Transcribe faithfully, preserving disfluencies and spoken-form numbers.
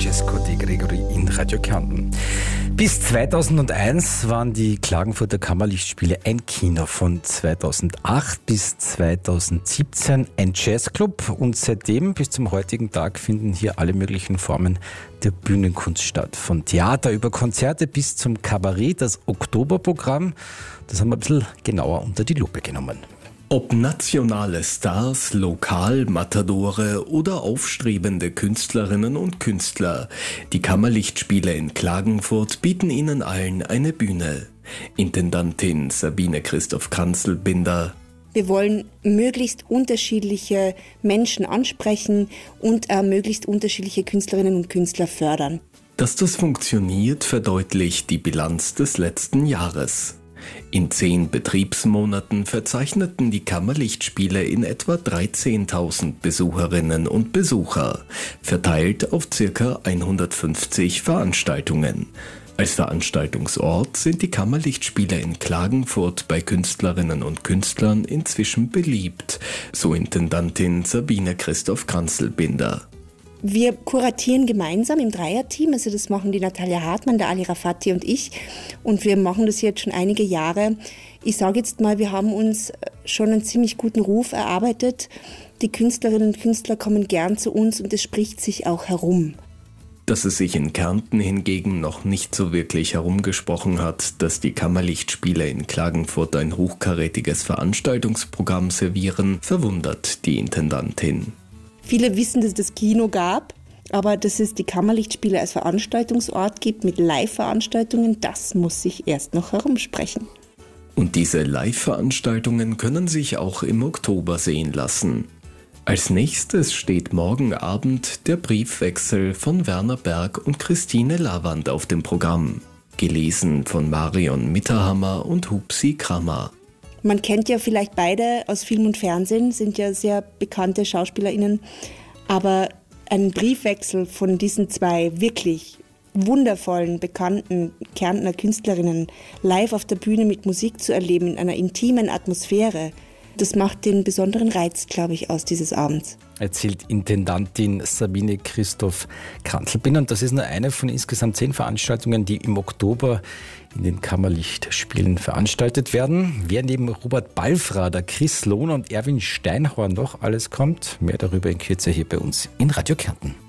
Francesco De Gregori in Radio Kärnten. Bis zweitausendeins waren die Klagenfurter Kammerlichtspiele ein Kino, von zweitausendacht bis zweitausendsiebzehn ein Jazzclub und seitdem bis zum heutigen Tag finden hier alle möglichen Formen der Bühnenkunst statt. Von Theater über Konzerte bis zum Kabarett, das Oktoberprogramm, das haben wir ein bisschen genauer unter die Lupe genommen. Ob nationale Stars, Lokalmatadore oder aufstrebende Künstlerinnen und Künstler, die Kammerlichtspiele in Klagenfurt bieten ihnen allen eine Bühne. Intendantin Sabine Christoph Kranzl-Binder: Wir wollen möglichst unterschiedliche Menschen ansprechen und äh, möglichst unterschiedliche Künstlerinnen und Künstler fördern. Dass das funktioniert, verdeutlicht die Bilanz des letzten Jahres. In zehn Betriebsmonaten verzeichneten die Kammerlichtspiele in etwa dreizehntausend Besucherinnen und Besucher, verteilt auf ca. hundertfünfzig Veranstaltungen. Als Veranstaltungsort sind die Kammerlichtspiele in Klagenfurt bei Künstlerinnen und Künstlern inzwischen beliebt, so Intendantin Sabine Christoph Kranzl-Binder. Wir kuratieren gemeinsam im Dreierteam, also das machen die Natalia Hartmann, der Ali Rafati und ich, und wir machen das jetzt schon einige Jahre. Ich sage jetzt mal, wir haben uns schon einen ziemlich guten Ruf erarbeitet. Die Künstlerinnen und Künstler kommen gern zu uns und es spricht sich auch herum. Dass es sich in Kärnten hingegen noch nicht so wirklich herumgesprochen hat, dass die Kammerlichtspiele in Klagenfurt ein hochkarätiges Veranstaltungsprogramm servieren, verwundert die Intendantin. Viele wissen, dass es das Kino gab, aber dass es die Kammerlichtspiele als Veranstaltungsort gibt mit Live-Veranstaltungen, das muss sich erst noch herumsprechen. Und diese Live-Veranstaltungen können sich auch im Oktober sehen lassen. Als nächstes steht morgen Abend der Briefwechsel von Werner Berg und Christine Lavand auf dem Programm. Gelesen von Marion Mitterhammer und Hupsi Krammer. Man kennt ja vielleicht beide aus Film und Fernsehen, sind ja sehr bekannte SchauspielerInnen. Aber einen Briefwechsel von diesen zwei wirklich wundervollen, bekannten Kärntner Künstlerinnen live auf der Bühne mit Musik zu erleben, in einer intimen Atmosphäre, das macht den besonderen Reiz, glaube ich, aus dieses Abends. Erzählt Intendantin Sabine Christoph Kranzl-Binder. Und das ist nur eine von insgesamt zehn Veranstaltungen, die im Oktober in den Kammerlichtspielen veranstaltet werden. Wer neben Robert Balfrader, Chris Lohn und Erwin Steinhorn noch alles kommt, mehr darüber in Kürze hier bei uns in Radio Kärnten.